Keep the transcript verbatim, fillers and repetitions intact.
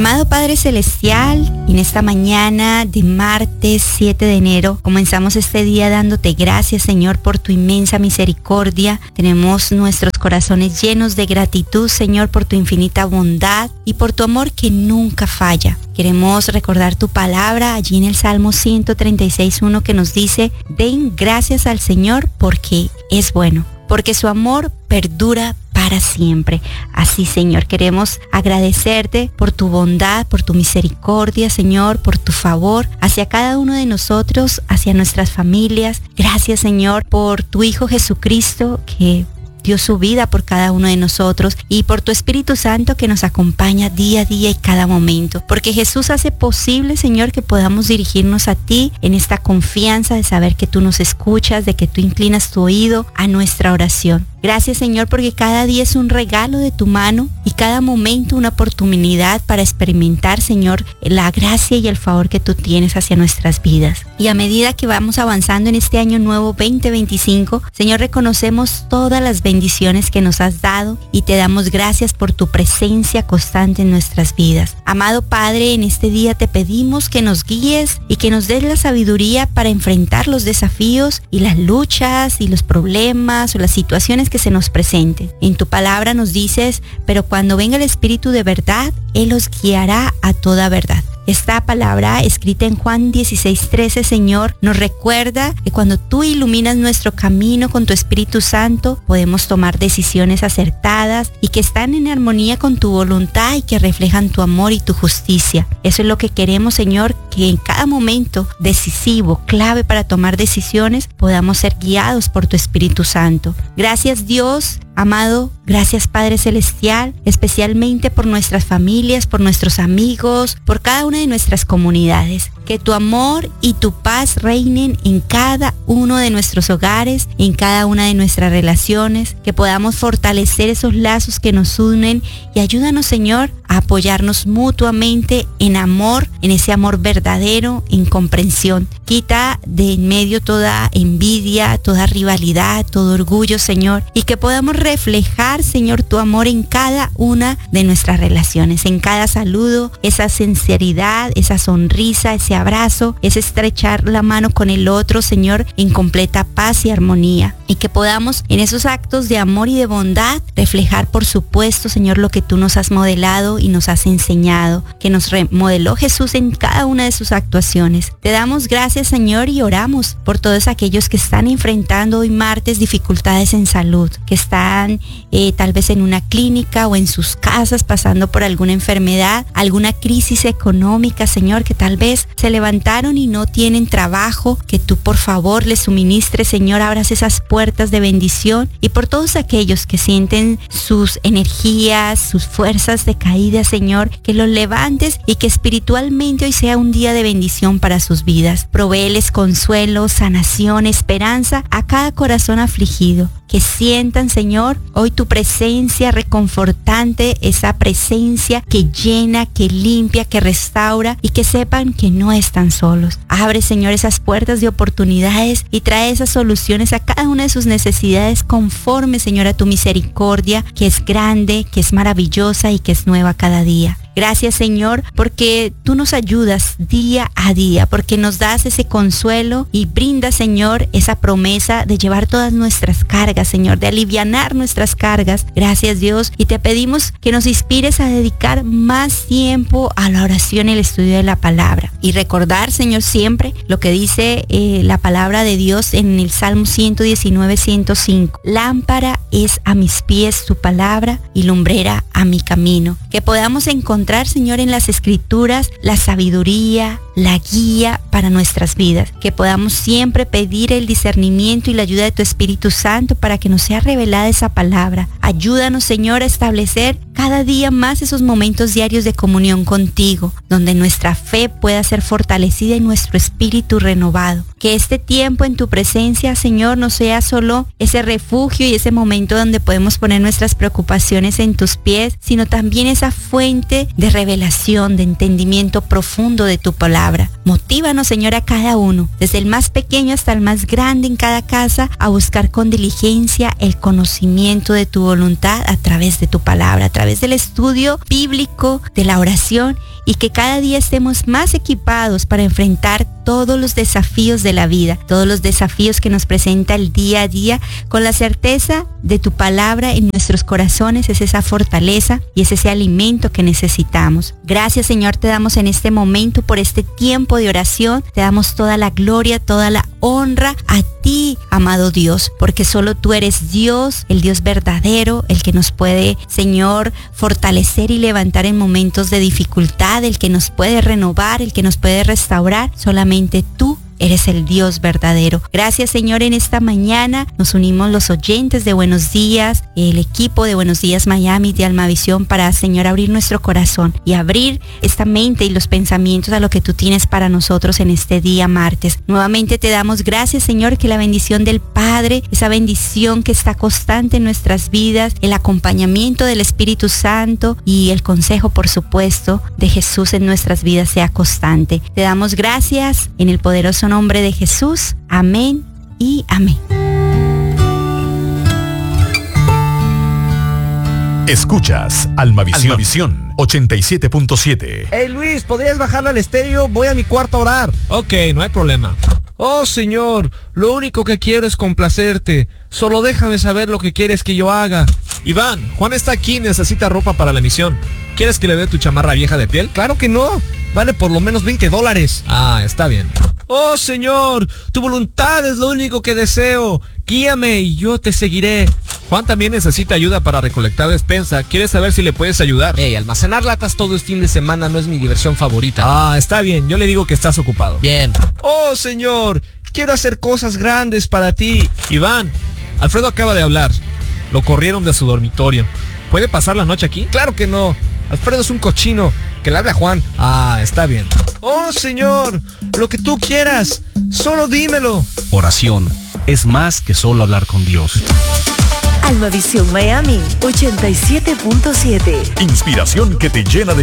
Amado Padre Celestial, en esta mañana de martes siete de enero, comenzamos este día dándote gracias, Señor, por tu inmensa misericordia. Tenemos nuestros corazones llenos de gratitud, Señor, por tu infinita bondad y por tu amor que nunca falla. Queremos recordar tu palabra allí en el Salmo ciento treinta y seis, uno, que nos dice: den gracias al Señor porque es bueno, porque su amor perdura para siempre. Así, Señor, queremos agradecerte por tu bondad, por tu misericordia, Señor, por tu favor hacia cada uno de nosotros, hacia nuestras familias. Gracias, Señor, por tu Hijo Jesucristo, que dio su vida por cada uno de nosotros, y por tu Espíritu Santo que nos acompaña día a día y cada momento, porque Jesús hace posible, Señor, que podamos dirigirnos a ti en esta confianza de saber que tú nos escuchas, de que tú inclinas tu oído a nuestra oración. Gracias, Señor, porque cada día es un regalo de tu mano y cada momento una oportunidad para experimentar, Señor, la gracia y el favor que tú tienes hacia nuestras vidas. Y a medida que vamos avanzando en este año nuevo veinte veinticinco, Señor, reconocemos todas las bendiciones que nos has dado y te damos gracias por tu presencia constante en nuestras vidas. Amado Padre, en este día te pedimos que nos guíes y que nos des la sabiduría para enfrentar los desafíos y las luchas y los problemas o las situaciones que se nos presenten. En tu palabra nos dices: pero cuando venga el Espíritu de verdad, Él os guiará a toda verdad. Esta palabra escrita en Juan dieciséis trece, Señor, nos recuerda que cuando tú iluminas nuestro camino con tu Espíritu Santo, podemos tomar decisiones acertadas y que están en armonía con tu voluntad y que reflejan tu amor y tu justicia. Eso es lo que queremos, Señor, que en cada momento decisivo, clave para tomar decisiones, podamos ser guiados por tu Espíritu Santo. Gracias, Dios amado, gracias, Padre Celestial, especialmente por nuestras familias, por nuestros amigos, por cada una de nuestras comunidades. Que tu amor y tu paz reinen en cada uno de nuestros hogares, en cada una de nuestras relaciones, que podamos fortalecer esos lazos que nos unen, y ayúdanos, Señor, a apoyarnos mutuamente en amor, en ese amor verdadero, en comprensión. Quita de en medio toda envidia, toda rivalidad, todo orgullo, Señor, y que podamos reflejar, Señor, tu amor en cada una de nuestras relaciones, en cada saludo, esa sinceridad, esa sonrisa, ese abrazo, ese estrechar la mano con el otro, Señor, en completa paz y armonía. Y que podamos en esos actos de amor y de bondad reflejar, por supuesto, Señor, lo que tú nos has modelado y nos has enseñado, que nos remodeló Jesús en cada una de sus actuaciones. Te damos gracias, Señor, y oramos por todos aquellos que están enfrentando hoy martes dificultades en salud, que están eh, tal vez en una clínica o en sus casas pasando por alguna enfermedad, alguna crisis económica, Señor, que tal vez se levantaron y no tienen trabajo. Que tú, por favor, les suministres, Señor, abras esas puertas de bendición. Y por todos aquellos que sienten sus energías, sus fuerzas decaídas, Señor, que los levantes y que espiritualmente hoy sea un día de bendición para sus vidas. Provéeles consuelo, sanación, esperanza a cada corazón afligido. Que sientan, Señor, hoy tu presencia reconfortante, esa presencia que llena, que limpia, que restaura, y que sepan que no están solos. Abre, Señor, esas puertas de oportunidades y trae esas soluciones a cada una de sus necesidades conforme, Señor, a tu misericordia, que es grande, que es maravillosa y que es nueva cada día. Gracias, Señor, porque tú nos ayudas día a día, porque nos das ese consuelo y brindas, Señor, esa promesa de llevar todas nuestras cargas, Señor, de alivianar nuestras cargas. Gracias, Dios, y te pedimos que nos inspires a dedicar más tiempo a la oración y el estudio de la palabra. Y recordar, Señor, siempre lo que dice eh, la palabra de Dios en el Salmo ciento diecinueve, ciento cinco. Lámpara es a mis pies tu palabra y lumbrera a mi camino. Que podamos encontrar, Señor, en las Escrituras la sabiduría, la guía para nuestras vidas. Que podamos siempre pedir el discernimiento y la ayuda de tu Espíritu Santo para que nos sea revelada esa palabra. Ayúdanos, Señor, a establecer cada día más esos momentos diarios de comunión contigo, donde nuestra fe pueda ser fortalecida y nuestro espíritu renovado. Que este tiempo en tu presencia, Señor, no sea solo ese refugio y ese momento donde podemos poner nuestras preocupaciones en tus pies, sino también esa fuente de revelación, de entendimiento profundo de tu palabra. Motívanos, Señor, a cada uno, desde el más pequeño hasta el más grande en cada casa, a buscar con diligencia el conocimiento de tu voluntad a través de tu palabra, a través del estudio bíblico, de la oración, y que cada día estemos más equipados para enfrentar todos los desafíos de la vida, todos los desafíos que nos presenta el día a día, con la certeza de tu palabra en nuestros corazones. Es esa fortaleza y es ese alimento que necesitamos. Gracias, Señor, te damos en este momento por este tiempo de oración. Te damos toda la gloria, toda la honra a ti, amado Dios, porque solo tú eres Dios, el Dios verdadero, el que nos puede, Señor, fortalecer y levantar en momentos de dificultad, el que nos puede renovar, el que nos puede restaurar. Solamente tú eres el Dios verdadero. Gracias, Señor, en esta mañana nos unimos los oyentes de Buenos Días, el equipo de Buenos Días Miami, de Almavisión, para, Señor, abrir nuestro corazón y abrir esta mente y los pensamientos a lo que tú tienes para nosotros en este día martes. Nuevamente te damos gracias, Señor, que la bendición del Padre, esa bendición que está constante en nuestras vidas, el acompañamiento del Espíritu Santo y el consejo, por supuesto, de Jesús en nuestras vidas sea constante. Te damos gracias en el poderoso nombre de Jesús. Amén y amén. Escuchas Almavisión, Almavisión ochenta y siete punto siete. Hey Luis, ¿podrías bajarle al estéreo? Voy a mi cuarto a orar. Ok, no hay problema. Oh Señor, lo único que quiero es complacerte. Solo déjame saber lo que quieres que yo haga. Iván, Juan está aquí y necesita ropa para la misión. ¿Quieres que le dé tu chamarra vieja de piel? Claro que no. Vale por lo menos veinte dólares. Ah, está bien. Oh Señor, tu voluntad es lo único que deseo. Guíame y yo te seguiré. Juan también necesita ayuda para recolectar despensa. ¿Quieres saber si le puedes ayudar? Hey, almacenar latas todo el fin de semana no es mi diversión favorita. Ah, está bien. Yo le digo que estás ocupado. Bien. Oh Señor, quiero hacer cosas grandes para ti. Iván, Alfredo acaba de hablar. Lo corrieron de su dormitorio. ¿Puede pasar la noche aquí? Claro que no. Alfredo es un cochino. Que le hable a Juan. Ah, está bien. Oh Señor, lo que tú quieras, solo dímelo. Oración es más que solo hablar con Dios. Almavisión Miami ochenta y siete punto siete. Inspiración que te llena de